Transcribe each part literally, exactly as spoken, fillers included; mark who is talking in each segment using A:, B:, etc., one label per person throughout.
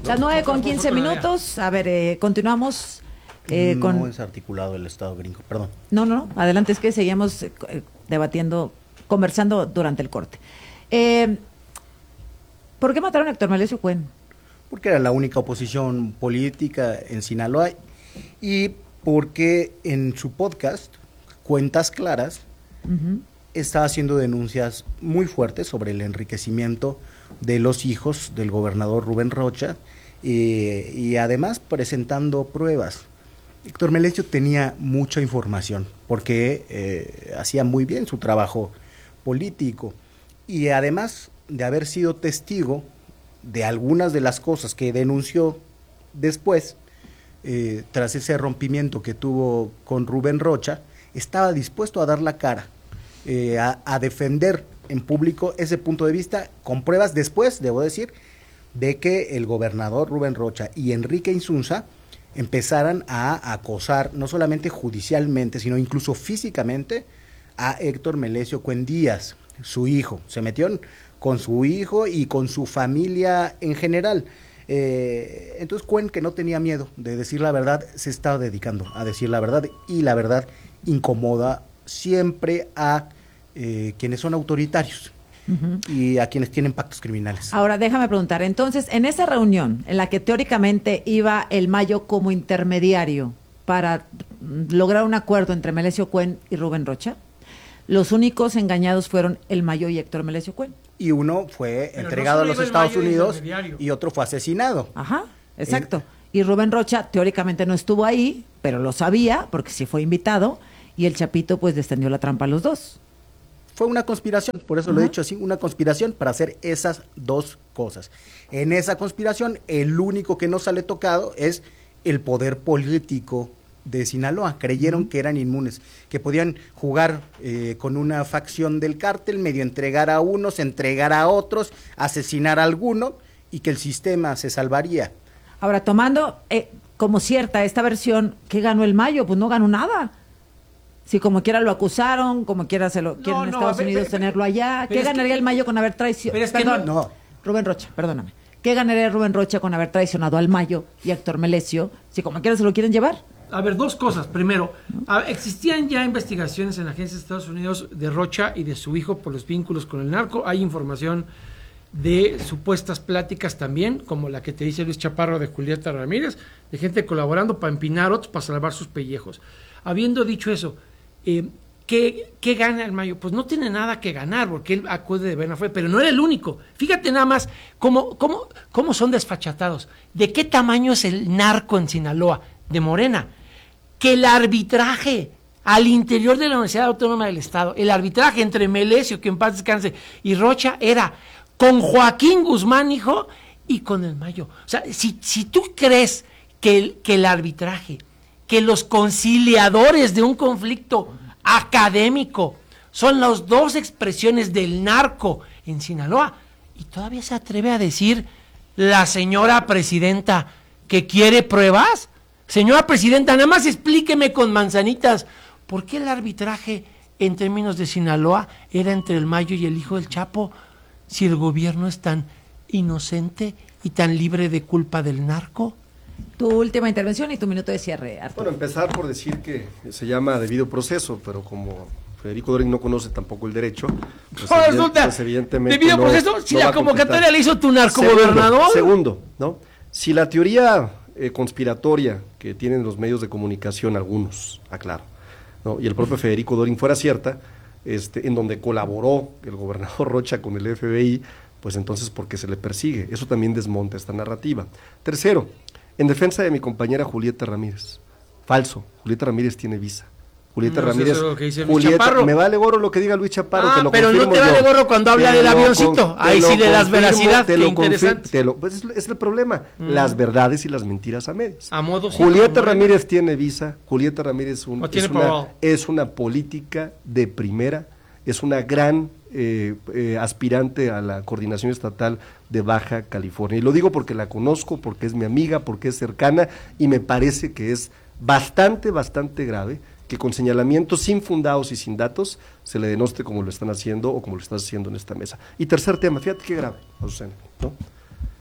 A: Las nueve con quince minutos. A ver, eh, continuamos. Eh,
B: no
A: con...
B: es articulado el Estado gringo, perdón.
A: No, no, no, adelante, es que seguimos eh, debatiendo, conversando durante el corte. Eh, ¿Por qué mataron a Héctor Melesio Cuen?
B: Porque era la única oposición política en Sinaloa y porque en su podcast, Cuentas Claras, uh-huh. está haciendo denuncias muy fuertes sobre el enriquecimiento de los hijos del gobernador Rubén Rocha eh, y además presentando pruebas. Héctor Melesio tenía mucha información porque eh, hacía muy bien su trabajo político y además de haber sido testigo de algunas de las cosas que denunció después, eh, tras ese rompimiento que tuvo con Rubén Rocha, estaba dispuesto a dar la cara, eh, a, a defender en público ese punto de vista con pruebas después, debo decir, de que el gobernador Rubén Rocha y Enrique Insunza empezaran a acosar, no solamente judicialmente, sino incluso físicamente, a Héctor Melesio Cuen Díaz, su hijo. Se metió con su hijo y con su familia en general. Eh, entonces Cuen, que no tenía miedo de decir la verdad, se estaba dedicando a decir la verdad, y la verdad incomoda siempre a eh, quienes son autoritarios. Uh-huh. Y a quienes tienen pactos criminales.
A: Ahora déjame preguntar, entonces en esa reunión en la que teóricamente iba el Mayo como intermediario para lograr un acuerdo entre Melesio Cuen y Rubén Rocha, los únicos engañados fueron el Mayo y Héctor Melesio Cuen.
B: Y uno fue Pero entregado no a los Estados Unidos y otro fue asesinado.
A: Ajá, exacto. En... Y Rubén Rocha teóricamente no estuvo ahí, pero lo sabía porque sí fue invitado, y el Chapito pues descendió la trampa a los dos.
B: Fue una conspiración, por eso uh-huh. lo he dicho así, una conspiración para hacer esas dos cosas. En esa conspiración, el único que no sale tocado es el poder político de Sinaloa. Creyeron uh-huh. que eran inmunes, que podían jugar eh, con una facción del cártel, medio entregar a unos, entregar a otros, asesinar a alguno, y que el sistema se salvaría.
A: Ahora, tomando eh, como cierta esta versión, ¿qué ganó el Mayo? Pues no ganó nada. Si como quiera lo acusaron, como quiera se lo no, quieren en no, Estados ver, Unidos ver, tenerlo allá. ¿Qué ganaría que, el Mayo con haber traicionado? Perdón,
B: no.
A: Rubén Rocha, perdóname. ¿Qué ganaría Rubén Rocha con haber traicionado al Mayo y a Héctor Melesio? Si como quiera se lo quieren llevar.
C: A ver, dos cosas. Primero, a, existían ya investigaciones en la agencia de Estados Unidos de Rocha y de su hijo por los vínculos con el narco. Hay información de supuestas pláticas también, como la que te dice Luis Chaparro de Julieta Ramírez, de gente colaborando para empinar otros, para salvar sus pellejos. Habiendo dicho eso, Eh, ¿qué, ¿qué gana el Mayo? Pues no tiene nada que ganar, porque él acude de buena fe, pero no era el único. Fíjate nada más cómo, cómo, cómo son desfachatados. ¿De qué tamaño es el narco en Sinaloa? De Morena. Que el arbitraje al interior de la Universidad Autónoma del Estado, el arbitraje entre Melesio, que en paz descanse, y Rocha, era con Joaquín Guzmán, hijo, y con el Mayo. O sea, si, si tú crees que el, que el arbitraje, que los conciliadores de un conflicto académico son las dos expresiones del narco en Sinaloa, y todavía se atreve a decir la señora presidenta que quiere pruebas. Señora presidenta, nada más explíqueme con manzanitas por qué el arbitraje en términos de Sinaloa era entre el Mayo y el hijo del Chapo, si el gobierno es tan inocente y tan libre de culpa del narco.
A: Tu última intervención y tu minuto de cierre, Arturo.
D: Bueno, empezar por decir que se llama debido proceso, pero como Federico Doring no conoce tampoco el derecho, pues,
C: no,
D: evident,
C: resulta,
D: pues evidentemente
C: debido
D: no,
C: proceso, si
D: no
C: la convocatoria le hizo tu
D: Segundo,
C: narcogobernador.
D: segundo, ¿no? Si la teoría eh, conspiratoria que tienen los medios de comunicación, algunos, aclaro, ¿no? y el propio Federico Doring fuera cierta, este, en donde colaboró el gobernador Rocha con el F B I, pues entonces ¿por qué se le persigue? Eso también desmonta esta narrativa. Tercero, en defensa de mi compañera Julieta Ramírez, falso, Julieta Ramírez tiene visa. Julieta
C: no,
D: Ramírez,
C: eso es lo que dice
D: Julieta,
C: Luis Chaparro.
D: Me vale gorro lo que diga Luis Chaparro,
C: ah,
D: te lo
C: pero no te vale
D: yo.
C: gorro cuando habla
D: te
C: del
D: lo
C: avioncito, ahí sí le das veracidad,
D: te
C: qué
D: lo
C: interesante.
D: Te lo, pues es, es el problema, mm. las verdades y las mentiras a medias.
C: A modo
D: Julieta sí, Ramírez tiene visa, Julieta Ramírez un,
C: es,
D: una, es una política de primera, es una gran eh, eh, aspirante a la coordinación estatal de Baja California. Y lo digo porque la conozco, porque es mi amiga, porque es cercana, y me parece que es bastante, bastante grave que con señalamientos infundados y sin datos se le denoste como lo están haciendo o como lo estás haciendo en esta mesa. Y tercer tema, fíjate qué grave, Azucena, ¿no?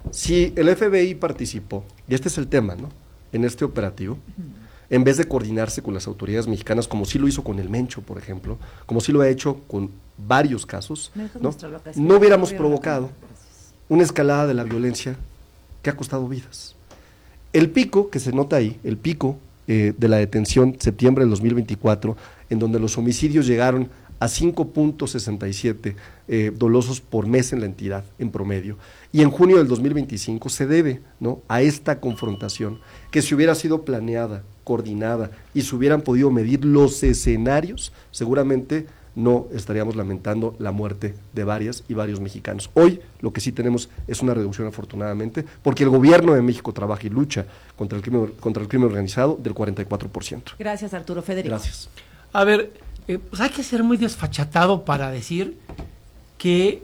D: Si el F B I participó, y este es el tema, ¿no?, en este operativo, en vez de coordinarse con las autoridades mexicanas, como sí lo hizo con el Mencho, por ejemplo, como sí lo ha hecho con varios casos, ¿no?, no hubiéramos provocado una escalada de la violencia que ha costado vidas. El pico que se nota ahí, el pico eh, de la detención, septiembre del dos mil veinticuatro, en donde los homicidios llegaron a cinco punto sesenta y siete eh, dolosos por mes en la entidad, en promedio. Y en junio del dos mil veinticinco se debe, ¿no?, a esta confrontación, que si hubiera sido planeada, coordinada, y se hubieran podido medir los escenarios, seguramente no estaríamos lamentando la muerte de varias y varios mexicanos. Hoy lo que sí tenemos es una reducción, afortunadamente, porque el gobierno de México trabaja y lucha contra el crimen, contra el crimen organizado del cuarenta y cuatro por ciento.
A: Gracias, Arturo. Federico.
D: Gracias.
C: A ver, eh, pues hay que ser muy desfachatado para decir que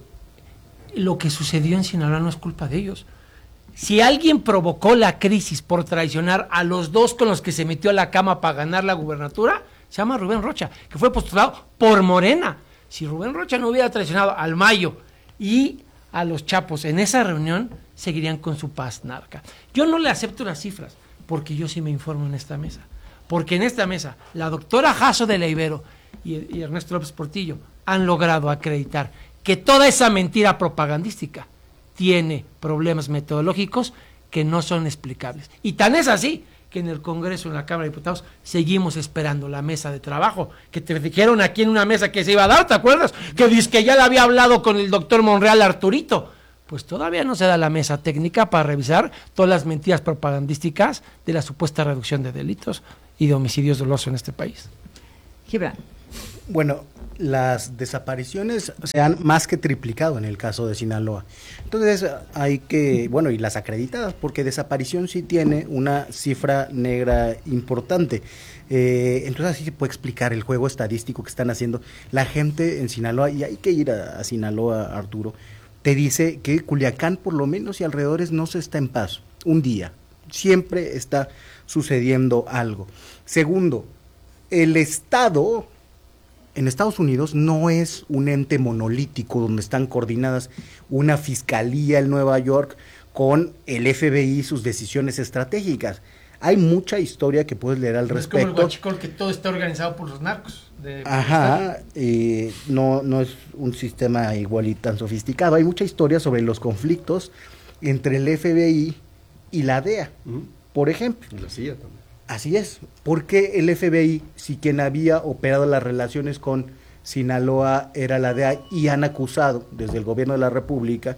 C: lo que sucedió en Sinaloa no es culpa de ellos. Si alguien provocó la crisis por traicionar a los dos con los que se metió a la cama para ganar la gubernatura, se llama Rubén Rocha, que fue postulado por Morena. Si Rubén Rocha no hubiera traicionado al Mayo y a los Chapos en esa reunión, seguirían con su paz narca. Yo no le acepto las cifras, porque yo sí me informo en esta mesa. Porque en esta mesa, la doctora Jasso de la Ibero y, y Ernesto López Portillo han logrado acreditar que toda esa mentira propagandística tiene problemas metodológicos que no son explicables. Y tan es así que en el Congreso, en la Cámara de Diputados, seguimos esperando la mesa de trabajo, que te dijeron aquí en una mesa que se iba a dar, ¿te acuerdas? Que dice que ya le había hablado con el doctor Monreal Arturito. Pues todavía no se da la mesa técnica para revisar todas las mentiras propagandísticas de la supuesta reducción de delitos y de homicidios dolosos en este país.
A: Gibran.
B: Bueno, las desapariciones se han más que triplicado en el caso de Sinaloa. Entonces hay que, bueno, y las acreditadas, porque desaparición sí tiene una cifra negra importante. Eh, entonces así se puede explicar el juego estadístico que están haciendo la gente en Sinaloa, y hay que ir a, a Sinaloa, Arturo. Te dice que Culiacán, por lo menos, y alrededores no se está en paz. Un día. Siempre está sucediendo algo. Segundo, el Estado en Estados Unidos no es un ente monolítico donde están coordinadas una fiscalía en Nueva York con el F B I y sus decisiones estratégicas. Hay mucha historia que puedes leer al
C: no
B: respecto.
C: Es como el huachicol, que todo está organizado por los narcos. De,
B: Ajá, eh, no, no es un sistema igual y tan sofisticado. Hay mucha historia sobre los conflictos entre el F B I y la D E A, uh-huh. por ejemplo.
D: Y la C I A también.
B: Así es, porque el F B I, si quien había operado las relaciones con Sinaloa era la D E A, y han acusado desde el gobierno de la República.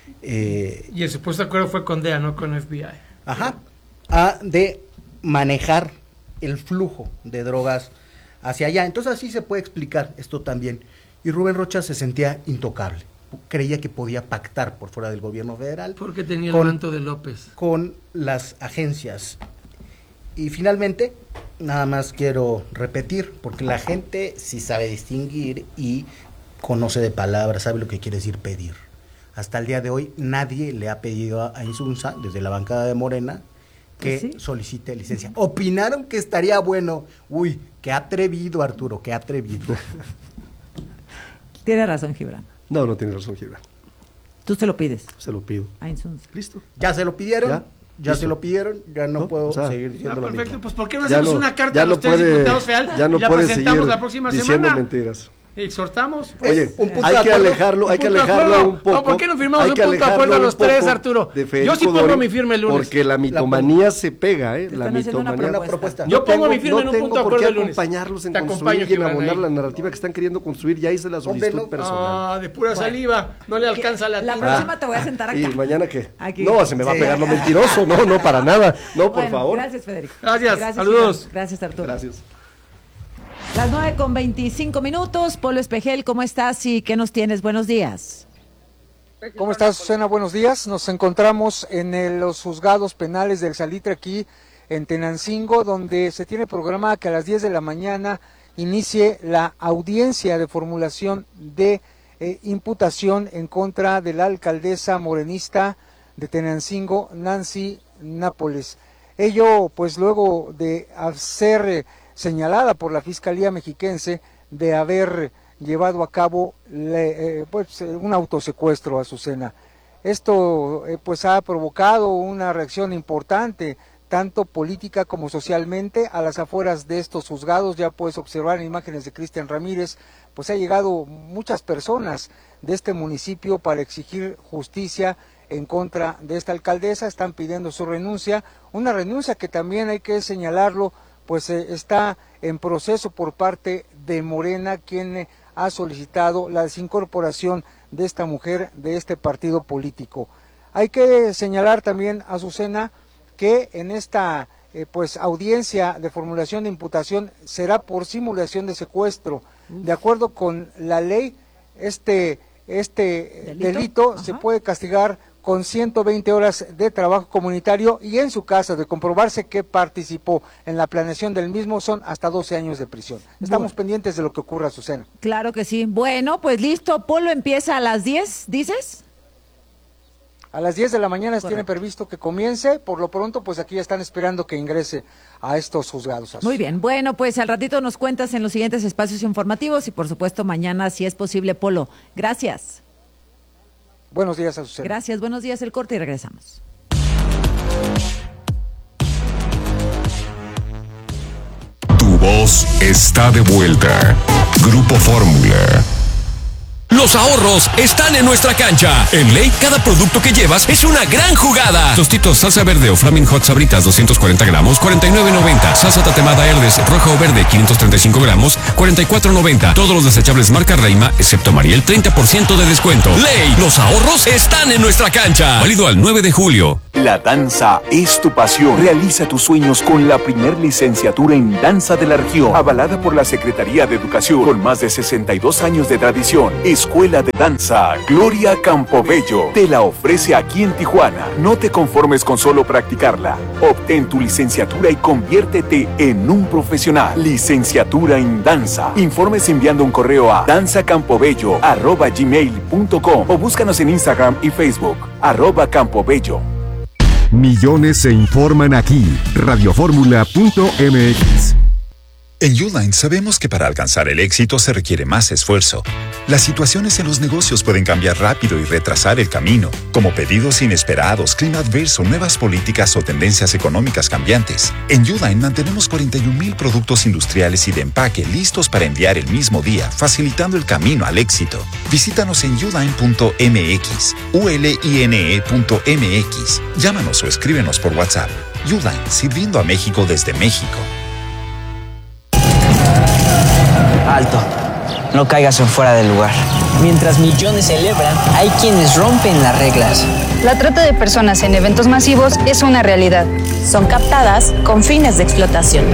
B: Eh,
C: y el supuesto acuerdo fue con D E A, no con F B I.
B: Ajá, a de manejar el flujo de drogas hacia allá. Entonces así se puede explicar esto también. Y Rubén Rocha se sentía intocable, creía que podía pactar por fuera del gobierno federal.
C: Porque tenía
B: con,
C: el manto de López.
B: Con las agencias. Y finalmente, nada más quiero repetir, porque la gente sí sabe distinguir y conoce de palabras, sabe lo que quiere decir pedir. Hasta el día de hoy nadie le ha pedido a, a Insunza, desde la bancada de Morena, que ¿sí? solicite licencia. Opinaron que estaría bueno. Uy, qué atrevido, Arturo, qué atrevido.
A: Tiene razón, Gibran.
D: No, no tiene razón, Gibran.
A: ¿Tú se lo pides?
D: Se lo pido.
A: A Insunza.
D: Listo.
B: ¿Ya se lo pidieron?
D: ¿Ya?
B: Ya ¿Listo? Se lo pidieron, ya no, no puedo o sea, seguir diciendo lo
C: perfecto,
B: mismo.
C: Pues ¿por qué no hacemos
D: no,
C: una carta a los
D: no
C: tres
D: puede,
C: diputados feal
D: ya no
C: y la
D: puede
C: presentamos
D: seguir
C: la próxima
D: diciendo
C: semana?
D: mentiras.
C: Exhortamos.
D: Pues, Oye,
B: un punto
D: hay que alejarlo, hay que alejarlo un poco.
C: No, ¿por qué no firmamos un punto de acuerdo a los tres, Arturo? Yo sí pongo mi firme el lunes.
D: Porque la mitomanía la, se pega, ¿eh? La mitomanía.
B: Una propuesta.
C: Yo pongo mi firme
D: no
C: en un punto de acuerdo el lunes.
D: acompañarlos en construir y en abonar la narrativa que están queriendo construir. Ya hice la solicitud no? personal.
C: Ah, de pura bueno. saliva. No le alcanza la
A: La próxima ah, te voy a sentar acá.
D: ¿Y mañana qué?
A: Aquí.
D: No, se me va sí. a pegar lo mentiroso. No, no, para nada. No, por
A: bueno,
D: favor.
A: Gracias, Federico.
C: Gracias. Gracias Saludos.
A: Gibran. Gracias, Arturo.
D: Gracias.
A: Las nueve con veinticinco minutos. Polo Espejel, ¿cómo estás y qué nos tienes? Buenos días.
E: ¿Cómo estás, Susana? Buenos días. Nos encontramos en el, los juzgados penales del Salitre aquí en Tenancingo, donde se tiene programa que a las diez de la mañana inicie la audiencia de formulación de eh, imputación en contra de la alcaldesa morenista de Tenancingo, Nancy Nápoles. Ello, pues luego de ser eh, señalada por la Fiscalía Mexiquense de haber llevado a cabo le, eh, pues, un autosecuestro a Azucena. Esto eh, pues ha provocado una reacción importante, tanto política como socialmente. A las afueras de estos juzgados, ya puedes observar en imágenes de Cristian Ramírez, pues ha llegado muchas personas de este municipio para exigir justicia en contra de esta alcaldesa. Están pidiendo su renuncia, una renuncia que también hay que señalarlo, pues eh, está en proceso por parte de Morena, quien eh, ha solicitado la desincorporación de esta mujer de este partido político. Hay que señalar también, Azucena, que en esta eh, pues audiencia de formulación de imputación será por simulación de secuestro. De acuerdo con la ley, este, este delito, delito se puede castigar con ciento veinte horas de trabajo comunitario y en su caso de comprobarse que participó en la planeación del mismo son hasta doce años de prisión. Estamos bueno. pendientes de lo que ocurra, Azucena.
A: Claro que sí. Bueno, pues listo. Polo empieza a las diez, ¿dices?
E: A las diez de la mañana se tiene previsto que comience. Por lo pronto, pues aquí ya están esperando que ingrese a estos juzgados. Azucena.
A: Muy bien. Bueno, pues al ratito nos cuentas en los siguientes espacios informativos y por supuesto mañana, si es posible, Polo. Gracias.
E: Buenos días, Azucena.
A: Gracias, buenos días, el corte y regresamos.
F: Tu voz está de vuelta. Grupo Fórmula.
G: Los ahorros están en nuestra cancha. En Ley, cada producto que llevas es una gran jugada.
F: Tostitos, salsa verde o Flaming Hot Sabritas, doscientos cuarenta gramos, cuarenta y nueve noventa. Salsa tatemada Herdes, roja o verde, quinientos treinta y cinco gramos, cuarenta y cuatro noventa. Todos los desechables marca Reima, excepto Mariel, treinta por ciento de descuento.
G: Ley, los ahorros están en nuestra cancha.
F: Válido al nueve de julio.
H: La danza es tu pasión. Realiza tus sueños con la primer licenciatura en danza de la región, avalada por la Secretaría de Educación, con más de sesenta y dos años de tradición. Escuela de Danza Gloria Campobello te la ofrece aquí en Tijuana. No te conformes con solo practicarla. Obtén tu licenciatura y conviértete en un profesional. Licenciatura en danza. Informes enviando un correo a danzacampobello arroba gmail punto com o búscanos en Instagram y Facebook arroba campobello.
I: Millones se informan aquí. Radioformula punto m x.
J: En Uline sabemos que para alcanzar el éxito se requiere más esfuerzo. Las situaciones en los negocios pueden cambiar rápido y retrasar el camino, como pedidos inesperados, clima adverso, nuevas políticas o tendencias económicas cambiantes. En Uline mantenemos cuarenta y un mil productos industriales y de empaque listos para enviar el mismo día, facilitando el camino al éxito. Visítanos en uline punto m x, u l i n e punto m x. Llámanos o escríbenos por WhatsApp. Uline, sirviendo a México desde México.
K: Alto, no caigas en fuera del lugar. Mientras millones celebran, hay quienes rompen las reglas.
L: La trata de personas en eventos masivos es una realidad.
M: Son captadas con fines de explotación.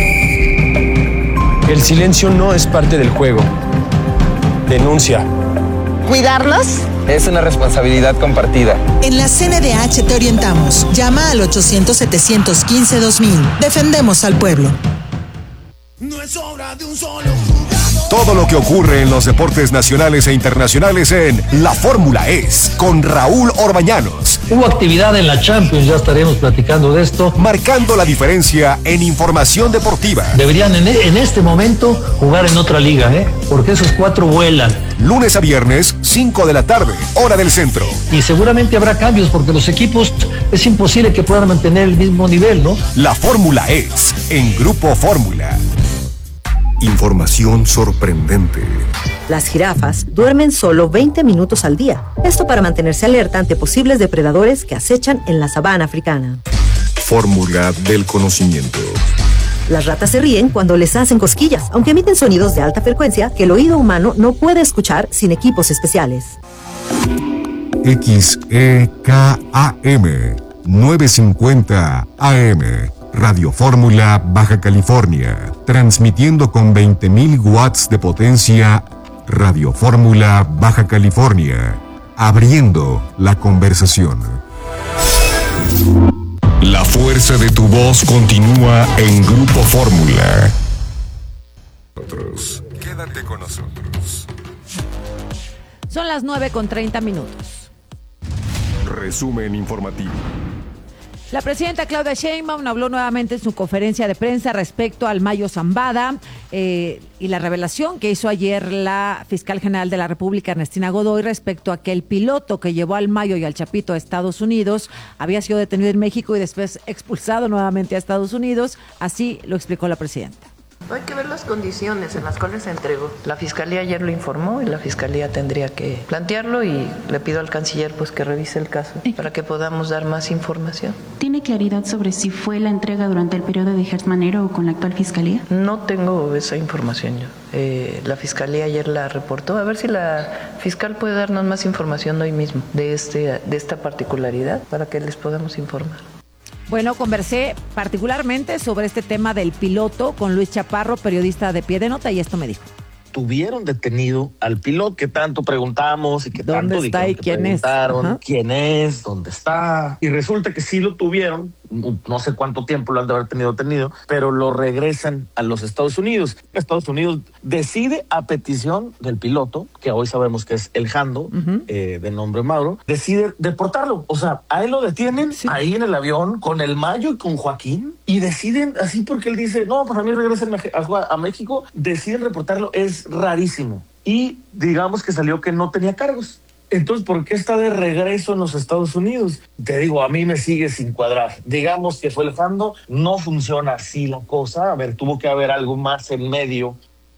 N: El silencio no es parte del juego. Denuncia.
O: ¿Cuidarlos?
N: Es una responsabilidad compartida.
O: En la C N D H te orientamos. Llama al ochocientos, setecientos quince, dos mil. Defendemos al pueblo.
P: No es obra de un solo.
I: Todo lo que ocurre en los deportes nacionales e internacionales en La Fórmula Es, con Raúl Orbañanos.
Q: Hubo actividad en la Champions, ya estaremos platicando de esto.
I: Marcando la diferencia en información deportiva.
Q: Deberían en, en este momento jugar en otra liga, ¿eh? Porque esos cuatro vuelan.
I: Lunes a viernes, cinco de la tarde, hora del centro.
Q: Y seguramente habrá cambios porque los equipos es imposible que puedan mantener el mismo nivel, ¿no?
I: La Fórmula Es, en Grupo Fórmula.
R: Información sorprendente.
S: Las jirafas duermen solo veinte minutos al día. Esto para mantenerse alerta ante posibles depredadores que acechan en la sabana africana.
R: Fórmula del conocimiento.
S: Las ratas se ríen cuando les hacen cosquillas, aunque emiten sonidos de alta frecuencia que el oído humano no puede escuchar sin equipos especiales.
I: X E K A M novecientos cincuenta A M Radio Fórmula Baja California, transmitiendo con veinte mil watts de potencia. Radio Fórmula Baja California, abriendo la conversación.
F: La fuerza de tu voz continúa en Grupo Fórmula.
R: Quédate con nosotros.
A: Son las nueve con treinta minutos.
R: Resumen informativo.
A: La presidenta Claudia Sheinbaum habló nuevamente en su conferencia de prensa respecto al Mayo Zambada eh, y la revelación que hizo ayer la fiscal general de la República, Ernestina Godoy, respecto a que el piloto que llevó al Mayo y al Chapito a Estados Unidos había sido detenido en México y después expulsado nuevamente a Estados Unidos. Así lo explicó la presidenta.
T: Hay que ver las condiciones en las cuales se entregó. La Fiscalía ayer lo informó y la Fiscalía tendría que plantearlo y le pido al canciller pues que revise el caso para que podamos dar más información.
U: ¿Tiene claridad sobre si fue la entrega durante el periodo de Gertz Manero o con la actual Fiscalía?
T: No tengo esa información yo. Eh, la Fiscalía ayer la reportó. A ver si la fiscal puede darnos más información hoy mismo de, este, de esta particularidad para que les podamos informar.
A: Bueno, conversé particularmente sobre este tema del piloto con Luis Chaparro, periodista de Pie de Nota, y esto me dijo.
V: Tuvieron detenido al piloto que tanto preguntamos y que
A: ¿Dónde
V: tanto
A: está y
V: que
A: quién es?
V: preguntaron
A: Ajá.
V: quién es, dónde está. Y resulta que sí lo tuvieron, no sé cuánto tiempo lo han de haber tenido tenido, pero lo regresan a los Estados Unidos. Estados Unidos decide a petición del piloto, que hoy sabemos que es el Jando, uh-huh. eh, de nombre Mauro, decide deportarlo. O sea, a él lo detienen sí. ahí en el avión con el Mayo y con Joaquín y deciden así porque él dice, no, pues a mí regresen a, a México, deciden reportarlo. Es rarísimo. Y digamos que salió que no tenía cargos. Entonces, ¿por qué está de regreso en los Estados Unidos? Te digo, a mí me sigue sin cuadrar. Digamos que fue el Jando, no funciona así la cosa. A ver, tuvo que haber algo más en medio.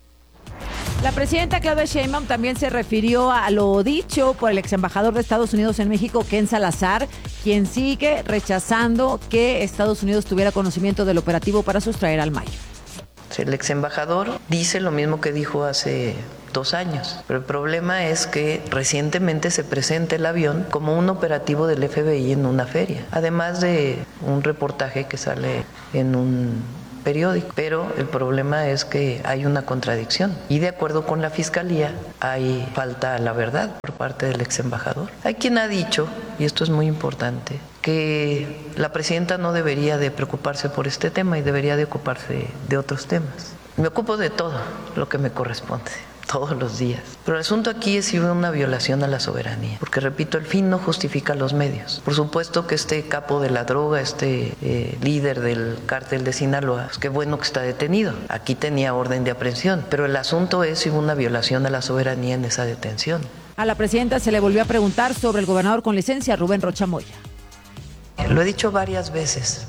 A: La presidenta Claudia Sheinbaum también se refirió a lo dicho por el ex embajador de Estados Unidos en México, Ken Salazar, quien sigue rechazando que Estados Unidos tuviera conocimiento del operativo para sustraer al Mayo.
T: El ex embajador dice lo mismo que dijo hace dos años, pero el problema es que recientemente se presenta el avión como un operativo del F B I en una feria, además de un reportaje que sale en un periódico, pero el problema es que hay una contradicción y de acuerdo con la Fiscalía hay falta a la verdad por parte del ex embajador. Hay quien ha dicho, y esto es muy importante, que la presidenta no debería de preocuparse por este tema y debería de ocuparse de otros temas. Me ocupo de todo lo que me corresponde, todos los días. Pero el asunto aquí es si hubo una violación a la soberanía, porque repito, el fin no justifica los medios. Por supuesto que este capo de la droga, este eh, líder del cártel de Sinaloa, pues qué bueno que está detenido. Aquí tenía orden de aprehensión, pero el asunto es si hubo una violación a la soberanía en esa detención.
A: A la presidenta se le volvió a preguntar sobre el gobernador con licencia, Rubén Rocha Moya.
T: Lo he dicho varias veces.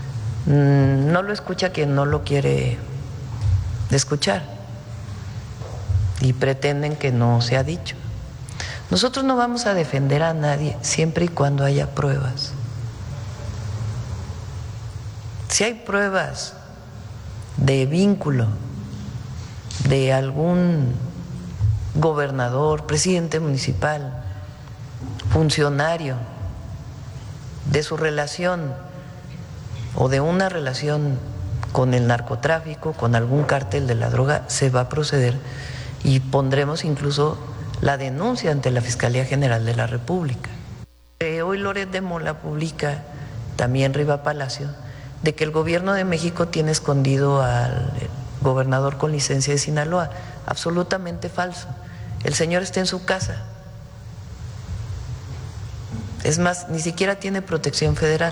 T: No lo escucha quien no lo quiere escuchar. Y pretenden que no se ha dicho. Nosotros no vamos a defender a nadie siempre y cuando haya pruebas. Si hay pruebas de vínculo de algún gobernador, presidente municipal, funcionario, de su relación o de una relación con el narcotráfico, con algún cártel de la droga, se va a proceder y pondremos incluso la denuncia ante la Fiscalía General de la República. Eh, hoy Loret de Mola publica, también Riva Palacio, de que el gobierno de México tiene escondido al gobernador con licencia de Sinaloa. Absolutamente falso. El señor está en su casa. Es más, ni siquiera tiene protección federal,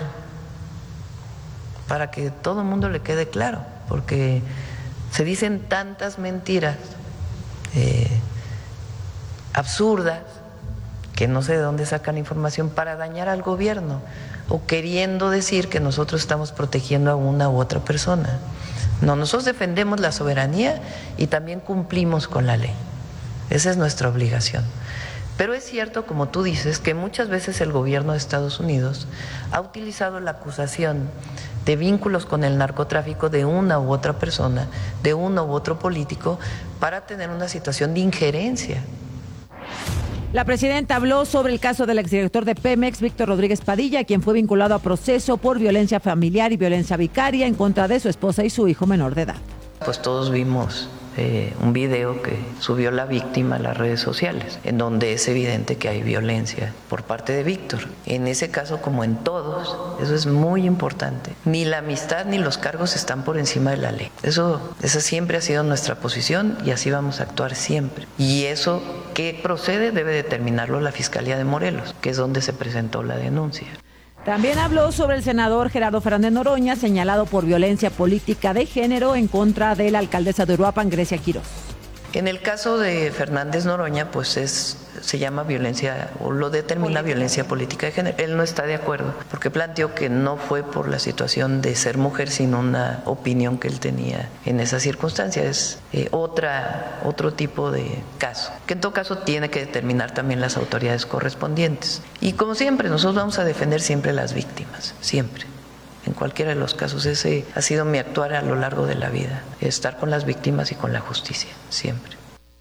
T: para que todo el mundo le quede claro, porque se dicen tantas mentiras eh, absurdas que no sé de dónde sacan información para dañar al gobierno o queriendo decir que nosotros estamos protegiendo a una u otra persona. No, nosotros defendemos la soberanía y también cumplimos con la ley. Esa es nuestra obligación. Pero es cierto, como tú dices, que muchas veces el gobierno de Estados Unidos ha utilizado la acusación de vínculos con el narcotráfico de una u otra persona, de uno u otro político, para tener una situación de injerencia.
A: La presidenta habló sobre el caso del exdirector de Pemex, Víctor Rodríguez Padilla, quien fue vinculado a proceso por violencia familiar y violencia vicaria en contra de su esposa y su hijo menor de edad.
T: Pues todos vimos eh, un video que subió la víctima a las redes sociales, en donde es evidente que hay violencia por parte de Víctor. En ese caso, como en todos, eso es muy importante. Ni la amistad ni los cargos están por encima de la ley. Eso, esa siempre ha sido nuestra posición y así vamos a actuar siempre. Y eso que procede debe determinarlo la Fiscalía de Morelos, que es donde se presentó la denuncia.
A: También habló sobre el senador Gerardo Fernández Noroña, señalado por violencia política de género en contra de la alcaldesa de Uruapan, Grecia Quirós.
T: En el caso de Fernández Noroña, pues es se llama violencia, o lo determina violencia política de género. Él no está de acuerdo, porque planteó que no fue por la situación de ser mujer, sino una opinión que él tenía en esa circunstancia. Es eh, otra, otro tipo de caso, que en todo caso tiene que determinar también las autoridades correspondientes. Y como siempre, nosotros vamos a defender siempre a las víctimas, siempre. En cualquiera de los casos, ese ha sido mi actuar a lo largo de la vida, estar con las víctimas y con la justicia, siempre.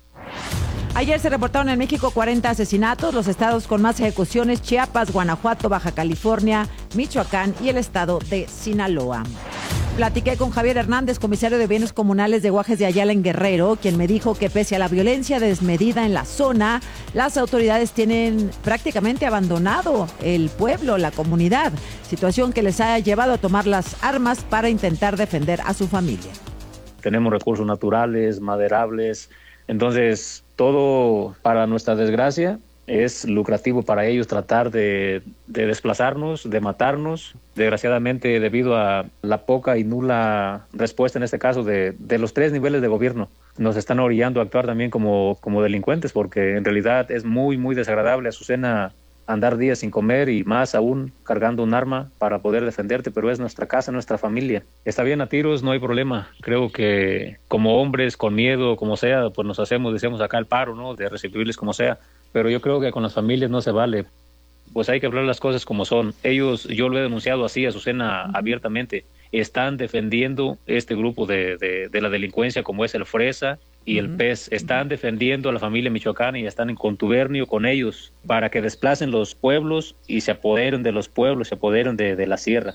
A: Ayer se reportaron en México cuarenta asesinatos, los estados con más ejecuciones: Chiapas, Guanajuato, Baja California, Michoacán y el estado de Sinaloa. Platiqué con Javier Hernández, comisario de Bienes Comunales de Guajes de Ayala en Guerrero, quien me dijo que pese a la violencia desmedida en la zona, las autoridades tienen prácticamente abandonado el pueblo, la comunidad, situación que les ha llevado a tomar las armas para intentar defender a su familia.
B: Tenemos recursos naturales, maderables, entonces todo, para nuestra desgracia, es lucrativo para ellos tratar de, de desplazarnos, de matarnos. Desgraciadamente, debido a la poca y nula respuesta, en este caso, de, de los tres niveles de gobierno, nos están orillando a actuar también como, como delincuentes, porque en realidad es muy, muy desagradable, Azucena, andar días sin comer y más aún cargando un arma para poder defenderte, pero es nuestra casa, nuestra familia. Está bien a tiros, no hay problema. Creo que como hombres, con miedo, como sea, pues nos hacemos, decimos acá el paro, ¿no? De recibirles como sea. Pero yo creo que con las familias no se vale. Pues hay que hablar las cosas como son. Ellos, yo lo he denunciado así, Azucena, uh-huh. abiertamente, están defendiendo este grupo de, de, de la delincuencia como es el Fresa y uh-huh. el P E S. Están uh-huh. defendiendo a la familia michoacana y están en contubernio con ellos para que desplacen los pueblos y se apoderen de los pueblos, se apoderen de, de la sierra.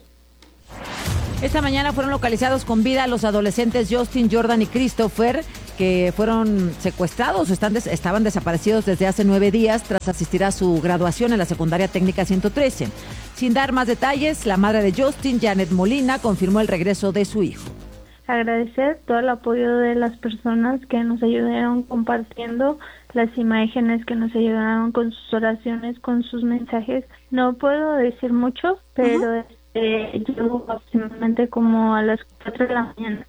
A: Esta mañana fueron localizados con vida los adolescentes Justin, Jordan y Christopher, que fueron secuestrados o están des- estaban desaparecidos desde hace nueve días tras asistir a su graduación en la secundaria técnica ciento trece. Sin dar más detalles, la madre de Justin, Janet Molina, confirmó el regreso de su hijo.
C: Agradecer todo el apoyo de las personas que nos ayudaron compartiendo las imágenes, que nos ayudaron con sus oraciones, con sus mensajes. No puedo decir mucho, pero uh-huh. este, llego aproximadamente como a las cuatro de la mañana.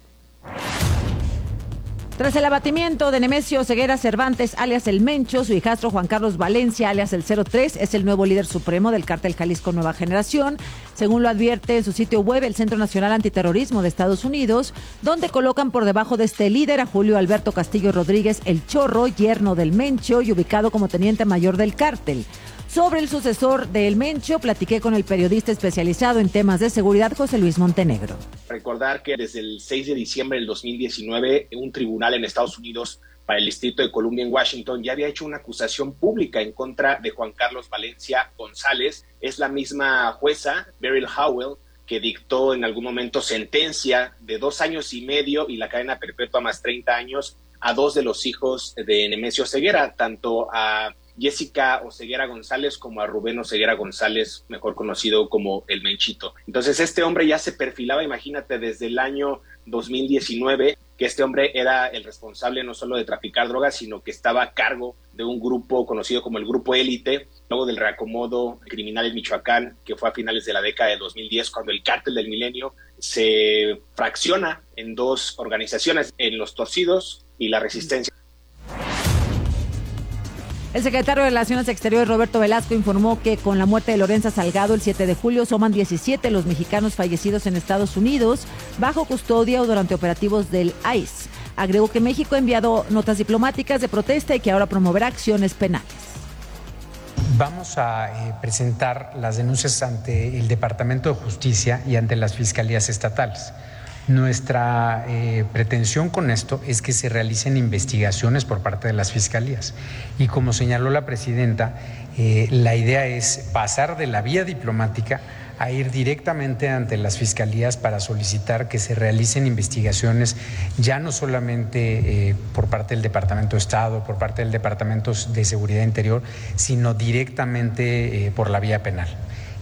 A: Tras el abatimiento de Nemesio Ceguera Cervantes, alias El Mencho, su hijastro Juan Carlos Valencia, alias El cero tres, es el nuevo líder supremo del Cártel Jalisco Nueva Generación, según lo advierte en su sitio web el Centro Nacional Antiterrorismo de Estados Unidos, donde colocan por debajo de este líder a Julio Alberto Castillo Rodríguez, El Chorro, yerno del Mencho y ubicado como teniente mayor del cártel. Sobre el sucesor de El Mencho, platiqué con el periodista especializado en temas de seguridad, José Luis Montenegro.
W: Recordar que desde el seis de diciembre del dos mil diecinueve, un tribunal en Estados Unidos para el Distrito de Columbia en Washington ya había hecho una acusación pública en contra de Juan Carlos Valencia González. Es la misma jueza, Beryl Howell, que dictó en algún momento sentencia de dos años y medio y la cadena perpetua más treinta años a dos de los hijos de Nemesio Ceguera, tanto a Jessica Oseguera González como a Rubén Oseguera González, mejor conocido como El Menchito. Entonces este hombre ya se perfilaba, imagínate, desde el año dos mil diecinueve, que este hombre era el responsable no solo de traficar drogas, sino que estaba a cargo de un grupo conocido como el Grupo Élite, luego del reacomodo criminal en Michoacán, que fue a finales de la década de dos mil diez, cuando el Cártel del Milenio se fracciona en dos organizaciones, en Los Torcidos y La Resistencia.
A: El secretario de Relaciones Exteriores, Roberto Velasco, informó que con la muerte de Lorenza Salgado el siete de julio suman diecisiete los mexicanos fallecidos en Estados Unidos bajo custodia o durante operativos del I C E. Agregó que México ha enviado notas diplomáticas de protesta y que ahora promoverá acciones penales.
X: Vamos a eh, presentar las denuncias ante el Departamento de Justicia y ante las fiscalías estatales. Nuestra eh, pretensión con esto es que se realicen investigaciones por parte de las fiscalías y, como señaló la presidenta, eh, la idea es pasar de la vía diplomática a ir directamente ante las fiscalías para solicitar que se realicen investigaciones ya no solamente eh, por parte del Departamento de Estado, por parte del Departamento de Seguridad Interior, sino directamente eh, por la vía penal.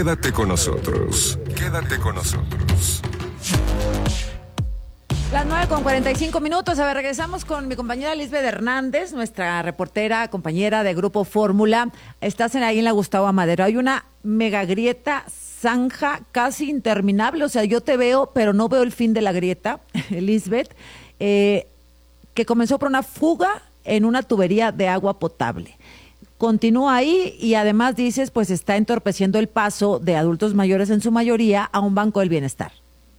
R: Quédate con nosotros. Quédate con nosotros.
A: Las nueve con cuarenta y cinco minutos. A ver, regresamos con mi compañera Lisbeth Hernández, nuestra reportera, compañera de Grupo Fórmula. Estás en, ahí en la Gustavo Amadero. Hay una mega grieta, zanja, casi interminable. O sea, yo te veo, pero no veo el fin de la grieta, Lisbeth, eh, que comenzó por una fuga en una tubería de agua potable. Continúa ahí y además dices, pues está entorpeciendo el paso de adultos mayores en su mayoría a un banco del bienestar.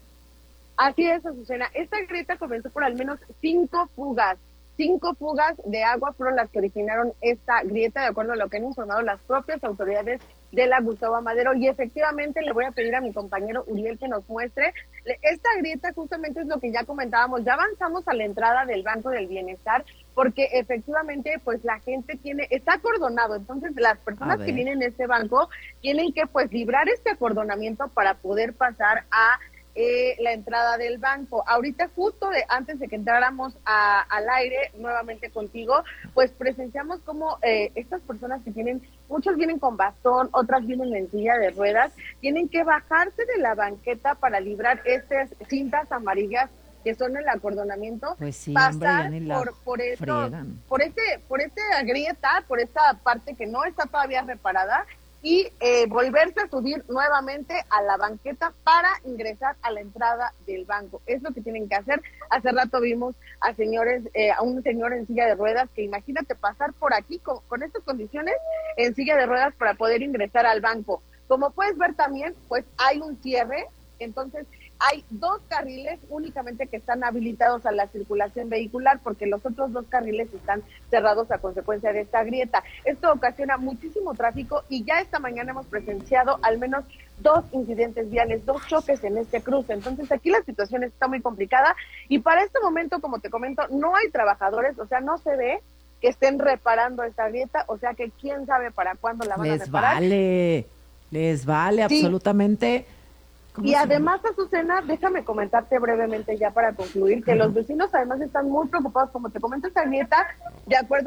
D: Así es, Azucena. Esta grieta comenzó por al menos cinco fugas. Cinco fugas de agua fueron las que originaron esta grieta, de acuerdo a lo que han informado las propias autoridades de la Gustavo Amadero. Y efectivamente le voy a pedir a mi compañero Uriel que nos muestre. Esta grieta justamente es lo que ya comentábamos. Ya avanzamos a la entrada del Banco del Bienestar, porque efectivamente pues la gente tiene, está acordonado. Entonces las personas que vienen a este banco tienen que pues librar este acordonamiento para poder pasar a Eh, la entrada del banco. Ahorita justo de antes de que entráramos a, al aire nuevamente contigo, pues presenciamos como eh, estas personas que tienen, muchos vienen con bastón, otras vienen en silla de ruedas, tienen que bajarse de la banqueta para librar estas cintas amarillas que son el acordonamiento,
A: pues sí,
D: pasar
A: hombre,
D: por por esto, por este por esta grieta, por esta parte que no está todavía reparada, y eh, volverse a subir nuevamente a la banqueta para ingresar a la entrada del banco. Es lo que tienen que hacer. Hace rato vimos a señores, eh, a un señor en silla de ruedas, que imagínate pasar por aquí con, con estas condiciones en silla de ruedas para poder ingresar al banco. Como puedes ver también, pues hay un cierre, entonces hay dos carriles únicamente que están habilitados a la circulación vehicular, porque los otros dos carriles están cerrados a consecuencia de esta grieta. Esto ocasiona muchísimo tráfico y ya esta mañana hemos presenciado al menos dos incidentes viales, dos choques en este cruce. Entonces aquí la situación está muy complicada y para este momento, como te comento, no hay trabajadores, o sea, no se ve que estén reparando esta grieta, o sea que quién sabe para cuándo la van
A: les
D: a reparar.
A: Les vale, les vale
D: sí.
A: absolutamente.
D: Y además, Azucena, déjame comentarte brevemente ya para concluir, que los vecinos además están muy preocupados, como te comento, esta grieta, de acuerdo